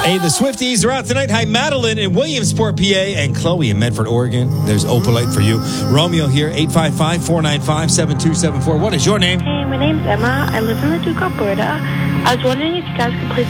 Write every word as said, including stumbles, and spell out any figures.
Hey, the Swifties are out tonight. Hi, Madeline in Williamsport, P A, and Chloe in Medford, Oregon. There's Opalite for you. Romeo here, eight five five, four nine five, seven two seven four. What is your name? Hey, my name's Emma. I live in Leduc, Alberta. I was wondering if you guys could play